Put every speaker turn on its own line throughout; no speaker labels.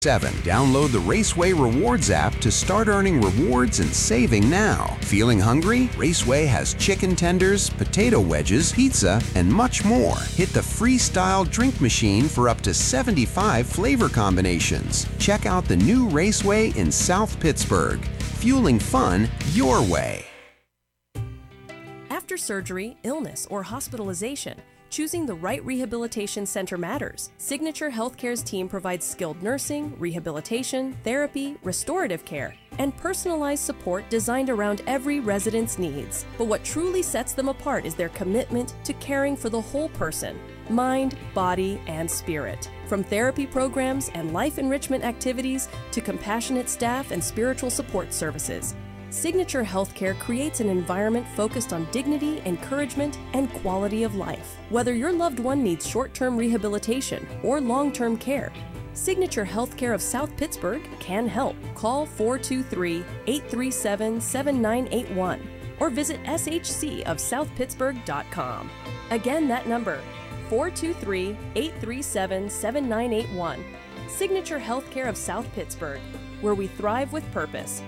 Download the Raceway Rewards app to start earning rewards and saving now. Feeling hungry? Raceway has chicken tenders, potato wedges, pizza, and much more. Hit the freestyle drink machine for up to 75 flavor combinations. Check out the new Raceway in South Pittsburgh. Fueling fun your way.
After surgery, illness, or hospitalization, choosing the right rehabilitation center matters. Signature Healthcare's team provides skilled nursing, rehabilitation, therapy, restorative care, and personalized support designed around every resident's needs. But what truly sets them apart is their commitment to caring for the whole person, mind, body, and spirit. From therapy programs and life enrichment activities to compassionate staff and spiritual support services, Signature Healthcare creates an environment focused on dignity, encouragement, and quality of life. Whether your loved one needs short-term rehabilitation or long-term care, Signature Healthcare of South Pittsburgh can help. Call 423-837-7981 or visit shcofsouthpittsburgh.com. Again, that number, 423-837-7981. Signature Healthcare of South Pittsburgh, where we thrive with purpose.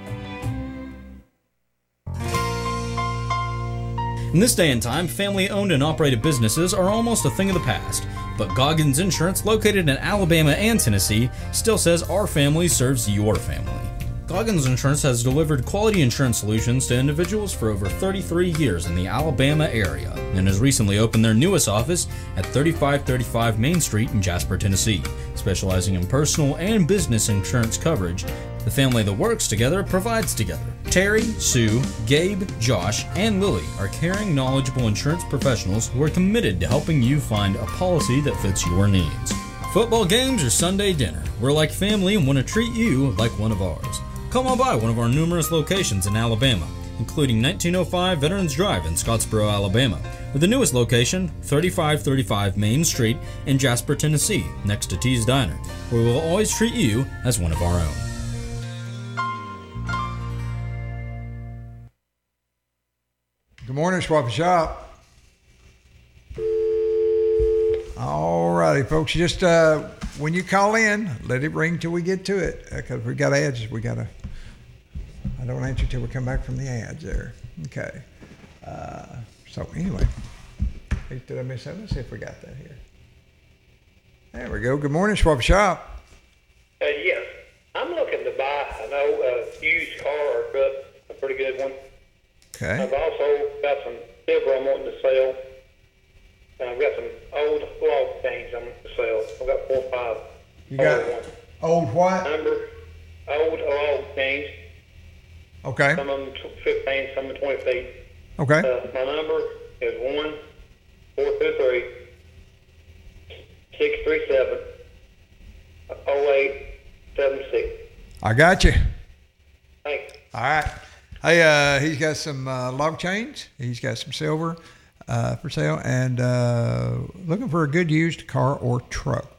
In this day and time, family-owned and operated businesses are almost a thing of the past, but Goggins Insurance, located in Alabama and Tennessee, still says our family serves your family. Goggins Insurance has delivered quality insurance solutions to individuals for over 33 years in the Alabama area and has recently opened their newest office at 3535 Main Street in Jasper, Tennessee, specializing in personal and business insurance coverage. The family that works together provides together. Terry, Sue, Gabe, Josh, and Lily are caring, knowledgeable insurance professionals who are committed to helping you find a policy that fits your needs. Football games or Sunday dinner, we're like family and want to treat you like one of ours. Come on by one of our numerous locations in Alabama, including 1905 Veterans Drive in Scottsboro, Alabama, or the newest location, 3535 Main Street in Jasper, Tennessee, next to T's Diner, where we will always treat you as one of our own.
Good morning, Swap and Shop. All righty, folks. Just when you call in, let it ring till we get to it. Because we got ads. I don't answer till we come back from the ads there. Okay. So anyway, did I miss that? Let's see if we got that here. There we go. Good morning, Swap and Shop.
Yes. I'm looking to buy a used car or truck, a pretty good one.
Okay.
I've also got some silver I'm wanting to sell, and I've got some old log chains I'm wanting to sell. I've got 4 or 5.
You got old what?
Old log chains.
Okay.
Some of them 15, some of them 20 feet.
Okay.
My number is 1-423-637-0876.
I got you.
Thanks.
All right. Hey, he's got some log chains. He's got some silver for sale, and looking for a good used car or truck.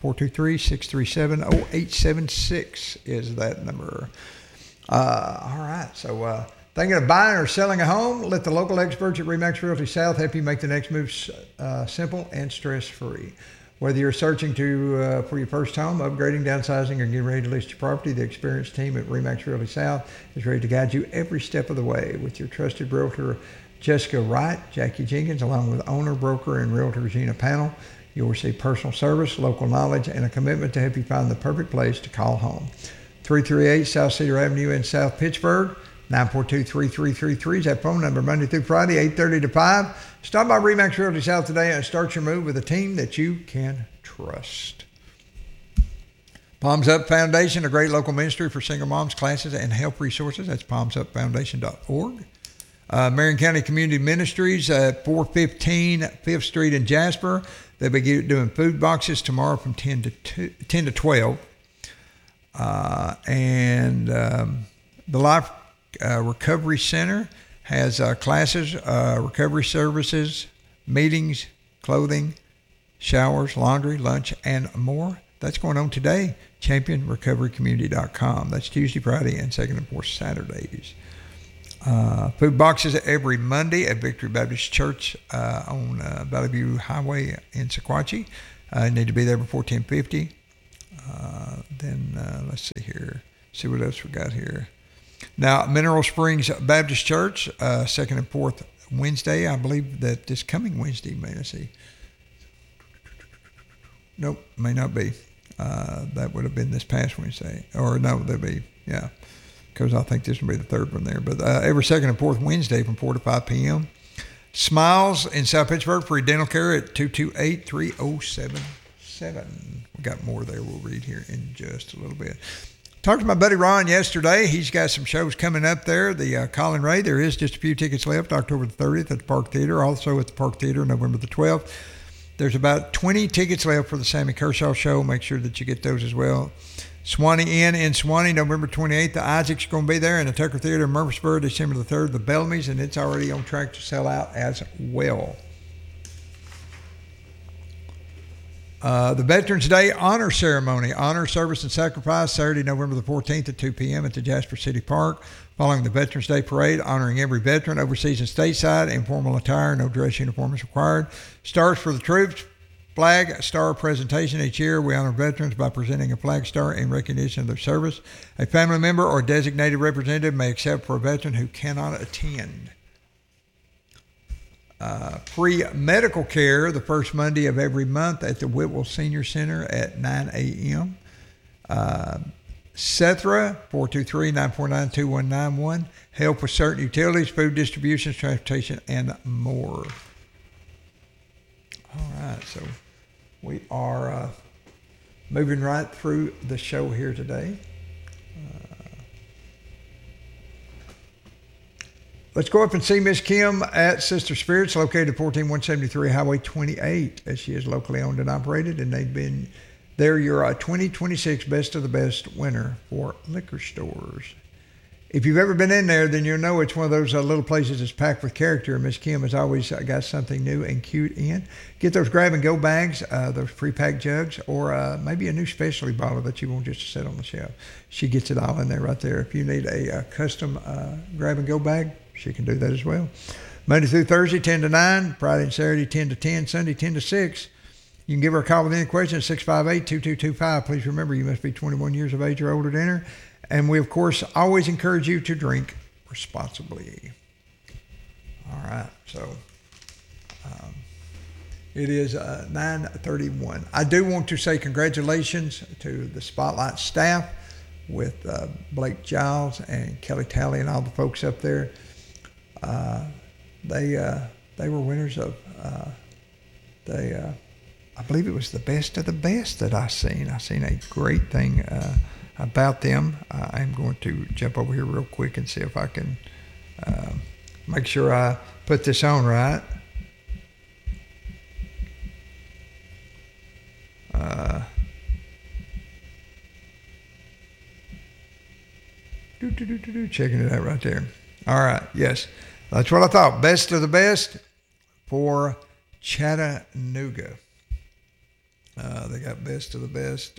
423-637-0876 is that number. All right. So thinking of buying or selling a home? Let the local experts at RE/MAX Realty South help you make the next move simple and stress-free. Whether you're searching for your first home, upgrading, downsizing, or getting ready to list your property, the experienced team at RE/MAX Realty South is ready to guide you every step of the way. With your trusted realtor, Jessica Wright, Jackie Jenkins, along with owner, broker, and realtor Gina Panel, you'll receive personal service, local knowledge, and a commitment to help you find the perfect place to call home. 338 South Cedar Avenue in South Pittsburgh. 942-3333 is that phone number, Monday through Friday, 8:30 to 5. Stop by RE/MAX Realty South today and start your move with a team that you can trust. Palms Up Foundation, a great local ministry for single moms, classes, and help resources. That's palmsupfoundation.org. Marion County Community Ministries at 415 5th Street in Jasper. They'll be doing food boxes tomorrow from 10 to 12. The Life Recovery Center has classes, recovery services, meetings, clothing, showers, laundry, lunch, and more. That's going on today. ChampionRecoveryCommunity.com. That's Tuesday, Friday, and second and fourth Saturdays. Food boxes every Monday at Victory Baptist Church on Valley View Highway in Sequatchie. You need to be there before 10:50. Let's see here. See what else we got here. Now, Mineral Springs Baptist Church, second and fourth Wednesday. I believe that this coming Wednesday, may I see? Nope, may not be. That would have been this past Wednesday. Or no, that'd be, yeah, because I think this will be the third one there. But every second and fourth Wednesday from 4 to 5 p.m. Smiles in South Pittsburgh for dental care at 228-3077. We got more there we'll read here in just a little bit. Talked to my buddy Ron yesterday. He's got some shows coming up there. The Colin Ray, there is just a few tickets left, October the 30th at the Park Theater. Also at the Park Theater, November the 12th. There's about 20 tickets left for the Sammy Kershaw Show. Make sure that you get those as well. Swanee Inn in Swanee, November 28th. The Isaac's going to be there, and the Tucker Theater in Murfreesboro, December the 3rd. The Bellamy's, and it's already on track to sell out as well. The Veterans Day Honor Ceremony, Honor Service and Sacrifice, Saturday, November the 14th at 2 p.m. at the Jasper City Park. Following the Veterans Day Parade, honoring every veteran, overseas and stateside, informal attire, no dress uniform is required. Stars for the Troops, Flag Star presentation each year. We honor veterans by presenting a flag star in recognition of their service. A family member or designated representative may accept for a veteran who cannot attend. Free medical care the first Monday of every month at the Whitwell Senior Center at 9 a.m. Sethra, 423-949-2191. Help with certain utilities, food distributions, transportation, and more. All right, so we are moving right through the show here today. Let's go up and see Miss Kim at Sister Spirits, located at 14173 Highway 28, as she is locally owned and operated, and they're your 2026 Best of the Best winner for liquor stores. If you've ever been in there, then you'll know it's one of those little places that's packed with character. Miss Kim has always got something new and cute in. Get those grab-and-go bags, those pre-packed jugs, or maybe a new specialty bottle that you want just to sit on the shelf. She gets it all in there right there. If you need a custom grab-and-go bag, she can do that as well. Monday through Thursday, 10 to 9. Friday and Saturday, 10 to 10. Sunday, 10 to 6. You can give her a call with any questions, 658-2225. Please remember, you must be 21 years of age or older to enter. And we, of course, always encourage you to drink responsibly. All right, so it is 9:31. I do want to say congratulations to the Spotlight staff with Blake Giles and Kelly Talley and all the folks up there. They were winners of I believe it was the Best of the Best that I seen. I seen a great thing about them. I'm going to jump over here real quick and see if I can make sure I put this on right. Checking it out right there. All right, yes. That's what I thought. Best of the Best for Chattanooga. They got Best of the Best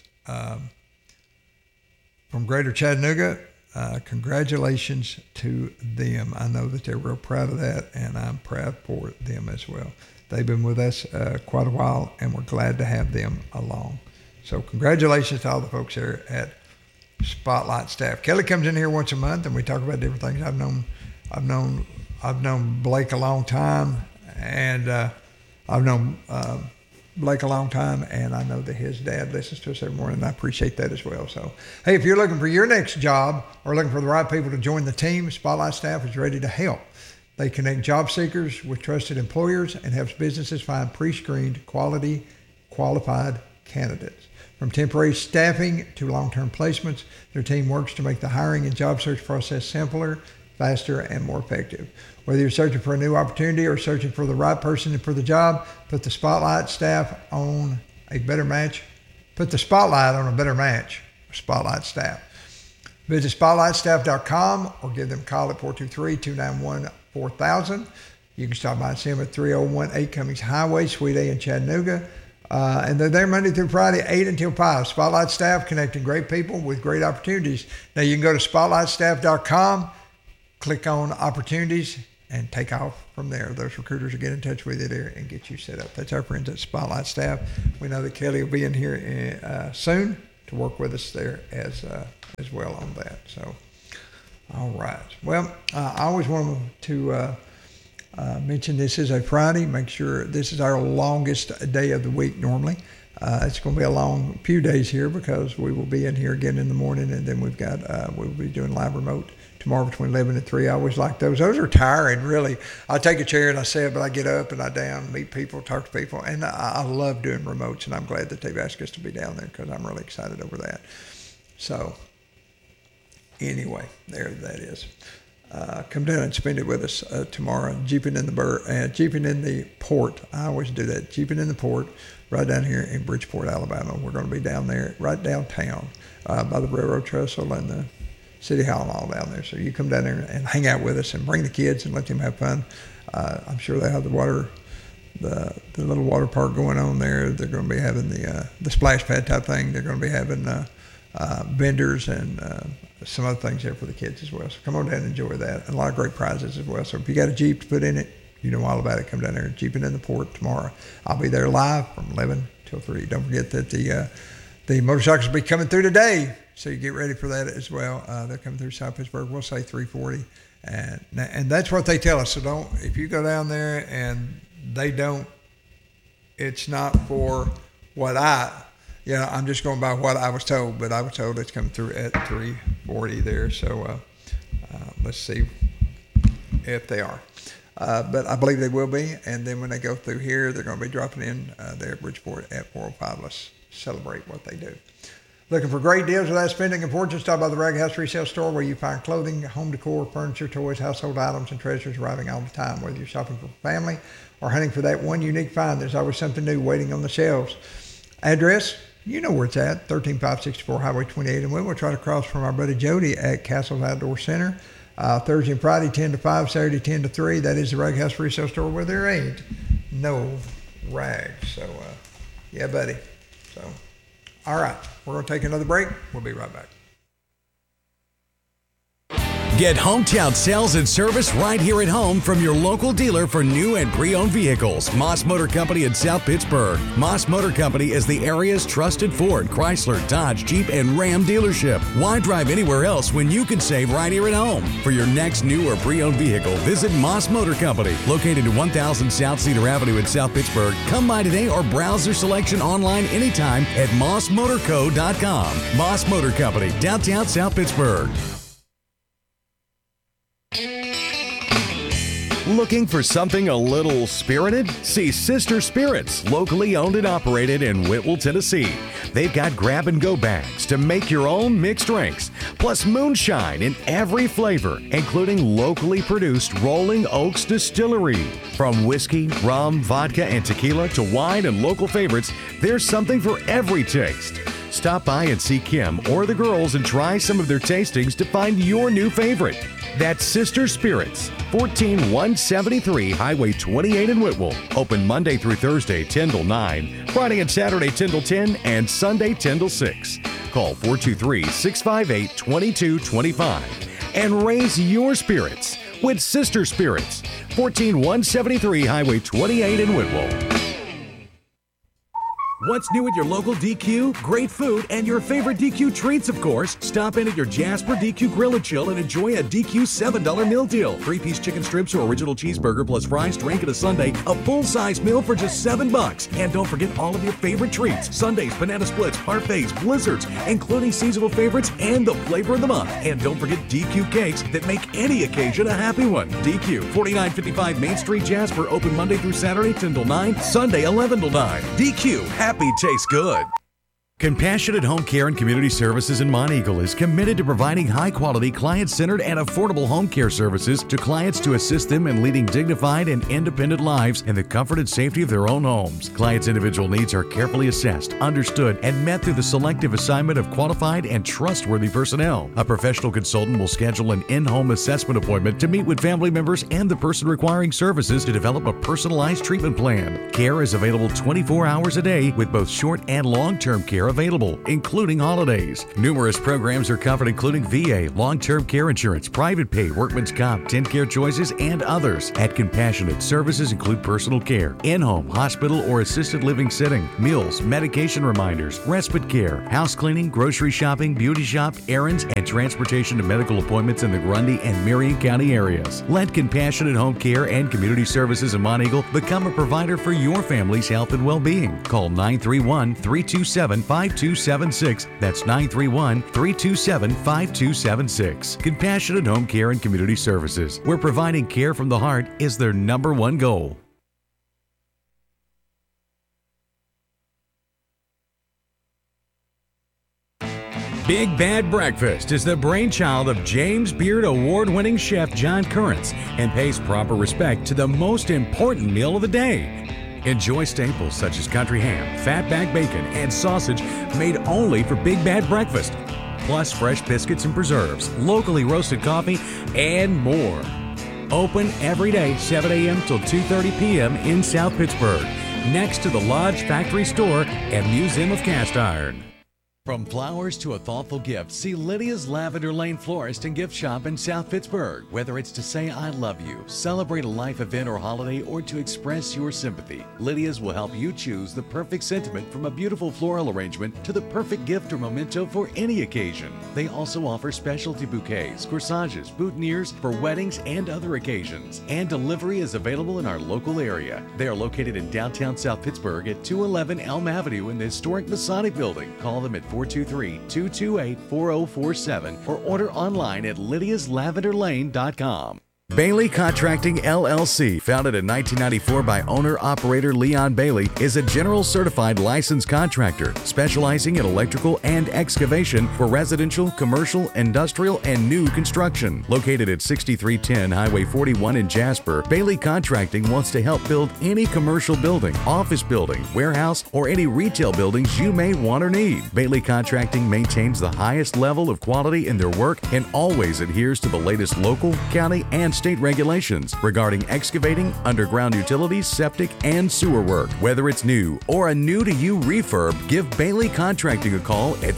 from Greater Chattanooga. Congratulations to them. I know that they're real proud of that, and I'm proud for them as well. They've been with us quite a while, and we're glad to have them along. So congratulations to all the folks there at Spotlight staff. Kelly comes in here once a month, and we talk about different things. I've known Blake a long time, and I've known Blake a long time, and I know that his dad listens to us every morning, and I appreciate that as well. So, hey, if you're looking for your next job or looking for the right people to join the team, Spotlight staff is ready to help. They connect job seekers with trusted employers and helps businesses find pre-screened, qualified candidates. From temporary staffing to long-term placements, their team works to make the hiring and job search process simpler, faster, and more effective. Whether you're searching for a new opportunity or searching for the right person for the job, put the Spotlight staff on a better match. Put the spotlight on a better match with Spotlight staff. Visit spotlightstaff.com or give them a call at 423-291-4000. You can stop by and see them at 3018 Cummings Highway, Suite A in Chattanooga. And they're there Monday through Friday, 8 until 5. Spotlight staff connecting great people with great opportunities. Now you can go to spotlightstaff.com, click on opportunities, and take off from there. Those recruiters will get in touch with you there and get you set up. That's our friends at Spotlight staff. We know that Kelly will be in here soon, work with us there as well on that. So, all right. Well, I always want to mention this is a Friday. Make sure this is our longest day of the week normally. It's going to be a long few days here because we will be in here again in the morning, and then we've got we'll be doing live remote tomorrow between 11 and 3. I always like those. Those are tiring, really. I take a chair and I sit, but I get up and I down, meet people, talk to people, and I love doing remotes, and I'm glad that they've asked us to be down there because I'm really excited over that. So anyway, there that is. Come down and spend it with us tomorrow. Jeeping in the Port. I always do that. Jeeping in the Port, right down here in Bridgeport, Alabama. We're going to be down there, right downtown, by the railroad trestle and the City Hall and all down there. So you come down there and hang out with us and bring the kids and let them have fun. I'm sure they have the little water park going on there. They're going to be having the splash pad type thing. They're going to be having vendors and some other things there for the kids as well. So come on down and enjoy that. And a lot of great prizes as well. So if you got a Jeep to put in it, you know all about it. Come down there and Jeeping in the Port tomorrow. I'll be there live from 11 till 3. Don't forget that the motorcycles will be coming through today. So you get ready for that as well. They're coming through South Pittsburgh. We'll say 340. And that's what they tell us. So if you go down there and they don't, it's not for what I'm just going by what I was told, but I was told it's coming through at 340 there. So let's see if they are. But I believe they will be. And then when they go through here, they're going to be dropping in there at Bridgeport at 405. Let's celebrate what they do. Looking for great deals without spending a fortune? Stop by the Rag House Resale Store where you find clothing, home decor, furniture, toys, household items, and treasures arriving all the time. Whether you're shopping for family or hunting for that one unique find, there's always something new waiting on the shelves. Address? You know where it's at, 13564 Highway 28 in Whitwell. We'll try to cross from our buddy Jody at Castle's Outdoor Center. Thursday and Friday, 10 to 5, Saturday, 10 to 3. That is the Rag House Resale Store where there ain't no rags. So, yeah, buddy. So, all right. We're going to take another break. We'll be right back.
Get hometown sales and service right here at home from your local dealer for new and pre-owned vehicles. Moss Motor Company in South Pittsburgh. Moss Motor Company is the area's trusted Ford, Chrysler, Dodge, Jeep, and Ram dealership. Why drive anywhere else when you can save right here at home? For your next new or pre-owned vehicle, visit Moss Motor Company, located at 1000 South Cedar Avenue in South Pittsburgh. Come by today or browse their selection online anytime at mossmotorco.com. Moss Motor Company, downtown South Pittsburgh. Looking for something a little spirited? See Sister Spirits, locally owned and operated in Whitwell, Tennessee. They've got grab-and-go bags to make your own mixed drinks, plus moonshine in every flavor, including locally produced Rolling Oaks Distillery. From whiskey, rum, vodka, and tequila to wine and local favorites, there's something for every taste. Stop by and see Kim or the girls and try some of their tastings to find your new favorite. That's Sister Spirits, 14173 Highway 28 in Whitwell. Open Monday through Thursday, 10 till 9, Friday and Saturday, 10 till 10, and Sunday, 10 till 6. Call 423-658-2225 and raise your spirits with Sister Spirits, 14173 Highway 28 in Whitwell. What's new at your local DQ? Great food and your favorite DQ treats, of course. Stop in at your Jasper DQ Grill and Chill and enjoy a DQ $7 meal deal. 3-piece chicken strips or original cheeseburger plus fries, drink, and a sundae. A full-size meal for just $7. And don't forget all of your favorite treats. Sundaes, banana splits, parfaits, blizzards, including seasonal favorites and the flavor of the month. And don't forget DQ cakes that make any occasion a happy one. DQ, 4955 Main Street, Jasper. Open Monday through Saturday, 10 till 9. Sunday, 11 till 9. DQ, happy tastes good. Compassionate Home Care and Community Services in Monteagle is committed to providing high-quality, client-centered, and affordable home care services to clients to assist them in leading dignified and independent lives in the comfort and safety of their own homes. Clients' individual needs are carefully assessed, understood, and met through the selective assignment of qualified and trustworthy personnel. A professional consultant will schedule an in-home assessment appointment to meet with family members and the person requiring services to develop a personalized treatment plan. Care is available 24 hours a day with both short and long-term care care available, including holidays. Numerous programs are covered, including VA, long-term care insurance, private pay, workman's comp, TennCare choices, and others. At Compassionate, services include personal care, in-home, hospital, or assisted living setting, meals, medication reminders, respite care, house cleaning, grocery shopping, beauty shop, errands, and transportation to medical appointments in the Grundy and Marion County areas. Let Compassionate Home Care and Community Services in Monteagle become a provider for your family's health and well-being. Call 931-327-5276. That's 931-327-5276. Compassionate Home Care and Community Services, where providing care from the heart is their number one goal. Big Bad Breakfast is the brainchild of James Beard Award-winning chef John Currents and pays proper respect to the most important meal of the day. Enjoy staples such as country ham, fatback bacon, and sausage made only for Big Bad Breakfast, plus fresh biscuits and preserves, locally roasted coffee, and more. Open every day, 7 a.m. till 2:30 p.m. in South Pittsburgh, next to the Lodge Factory Store and Museum of Cast Iron. From flowers to a thoughtful gift, see Lydia's Lavender Lane Florist and Gift Shop in South Pittsburgh. Whether it's to say I love you, celebrate a life event or holiday, or to express your sympathy, Lydia's will help you choose the perfect sentiment, from a beautiful floral arrangement to the perfect gift or memento for any occasion. They also offer specialty bouquets, corsages, boutonnieres for weddings and other occasions. And delivery is available in our local area. They are located in downtown South Pittsburgh at 211 Elm Avenue in the historic Masonic Building. Call them at 423-228-4047 or order online at lydiaslavenderlane.com. Bailey Contracting LLC, founded in 1994 by owner-operator Leon Bailey, is a general certified licensed contractor specializing in electrical and excavation for residential, commercial, industrial, and new construction. Located at 6310 Highway 41 in Jasper, Bailey Contracting wants to help build any commercial building, office building, warehouse, or any retail buildings you may want or need. Bailey Contracting maintains the highest level of quality in their work and always adheres to the latest local, county, and state regulations regarding excavating, underground utilities, septic, and sewer work. Whether it's new or a new-to-you refurb, give Bailey Contracting a call at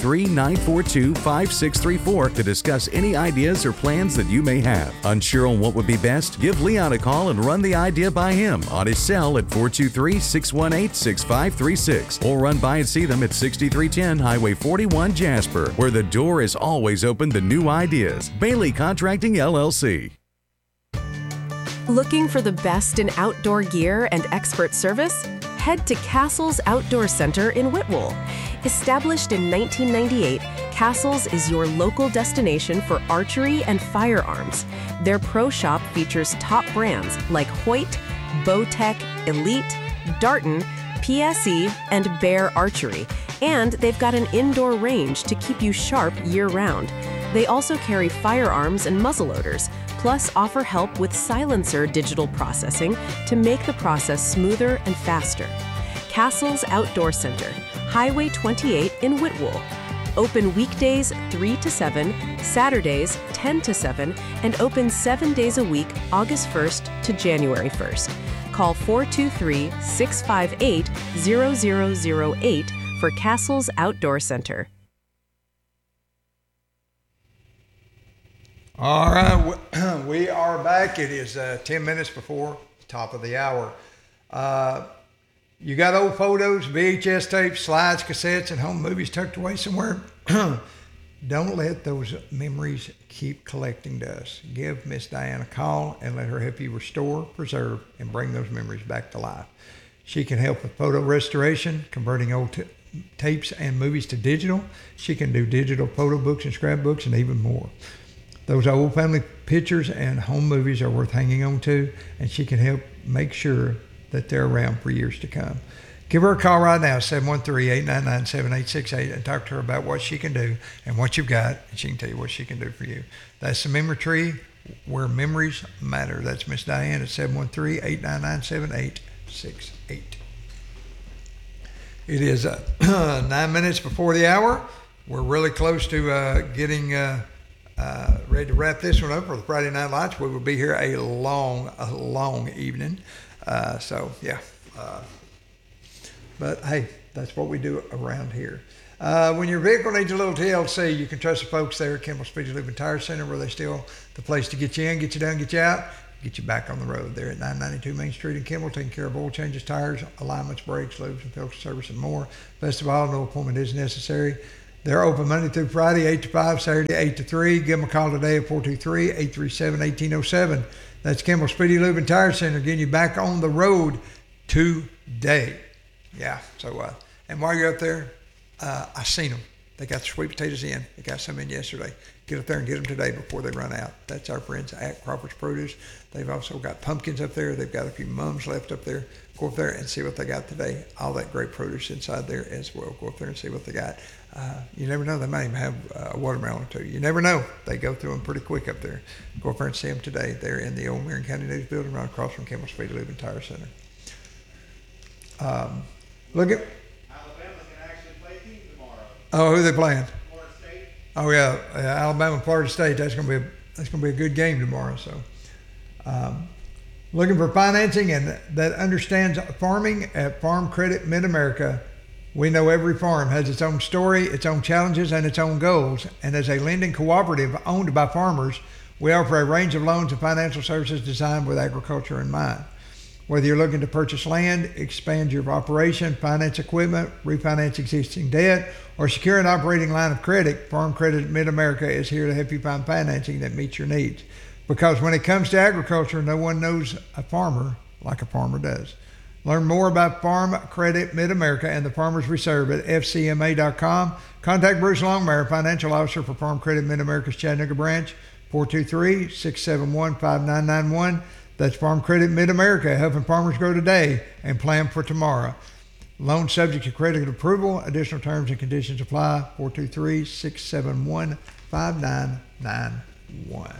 423-942-5634 to discuss any ideas or plans that you may have. Unsure on what would be best? Give Leon a call and run the idea by him on his cell at 423-618-6536, or run by and see them at 6310 Highway 41 Jasper, where the door is always open to new ideas. Bailey Contracting LLC.
Looking for the best in outdoor gear and expert service? Head to Castles Outdoor Center in Whitwell. Established in 1998, Castles is your local destination for archery and firearms. Their pro shop features top brands like Hoyt, Bowtech, Elite, Darton, PSE, and Bear Archery. And they've got an indoor range to keep you sharp year-round. They also carry firearms and muzzleloaders, plus offer help with silencer digital processing to make the process smoother and faster. Castles Outdoor Center, Highway 28 in Whitwell. Open weekdays 3 to 7, Saturdays 10 to 7, and open 7 days a week, August 1st to January 1st. Call 423-658-0008 for Castles Outdoor Center.
All right, we are back. It is 10 minutes before the top of the hour. You got old photos, VHS tapes, slides, cassettes, and home movies tucked away somewhere? Don't let those memories keep collecting dust. Give Miss Diane a call and let her help you restore, preserve, and bring those memories back to life. She can help with photo restoration, converting old tapes and movies to digital. She can do digital photo books and scrapbooks and even more. Those old family pictures and home movies are worth hanging on to, and she can help make sure that they're around for years to come. Give her a call right now, 713-899-7868, and talk to her about what she can do and what you've got, and she can tell you what she can do for you. That's the Memory Tree, where memories matter. That's Miss Diane at 713-899-7868. It is 9 minutes before the hour. We're really close to getting ready to wrap this one up for the Friday Night Lights. We will be here a long evening. But hey, That's what we do around here. When your vehicle needs a little TLC, you can trust the folks there at Kimball Speedy Lube and Tire Center, where they're still the place to get you in, get you done, get you out, get you back on the road. They're at 992 Main Street in Kimball, taking care of oil changes, tires, alignments, brakes, lubes, and filter service, and more. Best of all, no appointment is necessary. They're open Monday through Friday, 8 to 5, Saturday, 8 to 3. Give them a call today at 423-837-1807. That's Kimball Speedy Lube and Tire Center, getting you back on the road today. Yeah, so, and while you're up there, I seen them. They got the sweet potatoes in. They got some in yesterday. Get up there and get them today before they run out. That's our friends at Crawford's Produce. They've also got pumpkins up there. They've got a few mums left up there. Go up there and see what they got today. All that great produce inside there as well. Go up there and see what they got. You never know. They might even have a watermelon or two. You never know. They go through them pretty quick up there. Go up there and see them today. They're in the old Marion County News building right across from Kimball Speedy Lube and Tire Center. Look at... Oh, who are they playing?
Florida State.
Oh yeah, Alabama and Florida State. That's gonna be a good game tomorrow. So, looking for financing and that understands farming at Farm Credit Mid-America. We know every farm has its own story, its own challenges, and its own goals. And as a lending cooperative owned by farmers, we offer a range of loans and financial services designed with agriculture in mind. Whether you're looking to purchase land, expand your operation, finance equipment, refinance existing debt, or secure an operating line of credit, Farm Credit Mid-America is here to help you find financing that meets your needs. Because when it comes to agriculture, no one knows a farmer like a farmer does. Learn more about Farm Credit Mid-America and the farmers we serve at fcma.com. Contact Bruce Longmire, Financial Officer for Farm Credit Mid-America's Chattanooga branch, 423-671-5991. That's Farm Credit Mid-America, helping farmers grow today and plan for tomorrow. Loan subject to credit approval. Additional terms and conditions apply. 423-671-5991.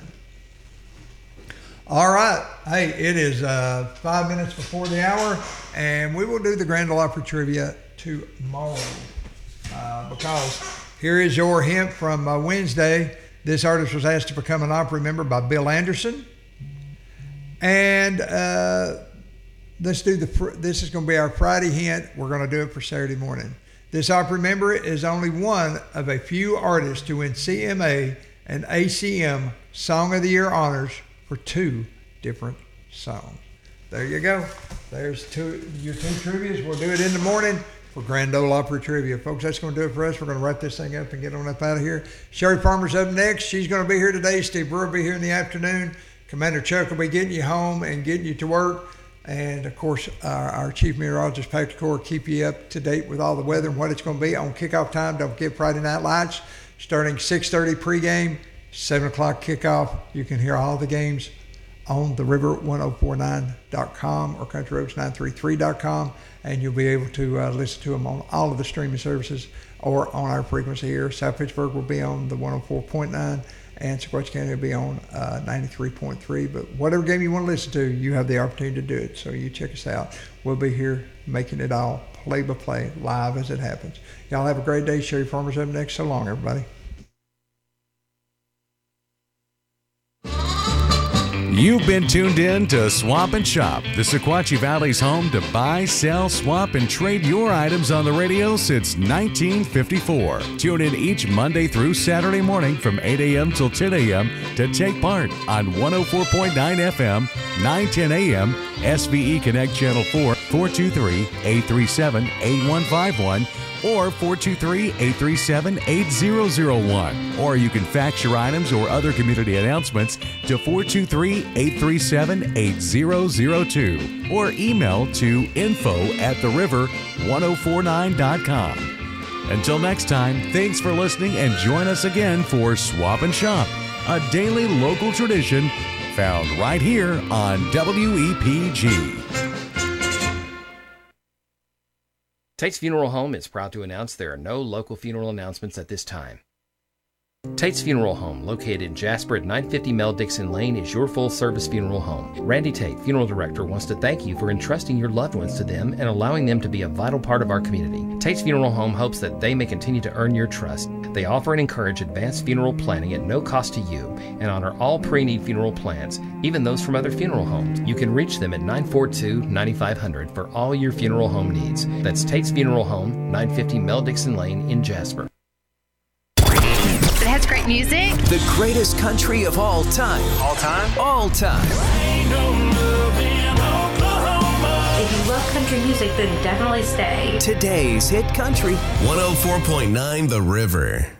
All right. Hey, it is 5 minutes before the hour, and we will do the Grand Ole Opry trivia tomorrow. Because here is your hint from Wednesday. This artist was asked to become an Opry member by Bill Anderson. And let's do this is going to be our Friday hint. We're going to do it for Saturday morning. This Opry member is only one of a few artists to win CMA and ACM Song of the Year honors for 2 different songs. There you go. There's your 2 trivias. We'll do it in the morning for Grand Ole Opry trivia. Folks, that's going to do it for us. We're going to wrap this thing up and get on up out of here. Sherry Farmer's up next. She's going to be here today. Steve Brewer will be here in the afternoon. Commander Chuck will be getting you home and getting you to work. And, of course, our Chief Meteorologist, Patrick Core, will keep you up to date with all the weather and what it's going to be on kickoff time. Don't forget Friday Night Lights, starting 6:30 pregame, 7 o'clock kickoff. You can hear all the games on the river1049.com or countryroads933.com, and you'll be able to listen to them on all of the streaming services or on our frequency here. South Pittsburgh will be on the 104.9. And Sequatchie County will be on 93.3. But whatever game you want to listen to, you have the opportunity to do it. So you check us out. We'll be here making it all play by play, live as it happens. Y'all have a great day. Sherry Farmer's up next. So long, everybody.
You've been tuned in to Swap and Shop, the Sequatchie Valley's home to buy, sell, swap, and trade your items on the radio since 1954. Tune in each Monday through Saturday morning from 8 a.m. till 10 a.m. to take part on 104.9 FM, 910 a.m., SVE Connect Channel 4, 423-837-8151, or 423-837-8001. Or you can fax your items or other community announcements to 423-837-8002 or email to info@theriver1049.com. Until next time, thanks for listening and join us again for Swap and Shop, a daily local tradition found right here on WEPG.
Tate's Funeral Home is proud to announce there are no local funeral announcements at this time.
Tate's Funeral Home, located in Jasper at 950 Mel Dixon Lane, is your full-service funeral home. Randy Tate, funeral director, wants to thank you for entrusting your loved ones to them and allowing them to be a vital part of our community. Tate's Funeral Home hopes that they may continue to earn your trust. They offer and encourage advanced funeral planning at no cost to you and honor all pre-need funeral plans, even those from other funeral homes. You can reach them at 942-9500 for all your funeral home needs. That's Tate's Funeral Home, 950 Mel Dixon Lane in Jasper.
It has great music.
The greatest country of all time.
All time?
All time.
If you love country music, then definitely stay.
Today's hit country.
104.9 The River.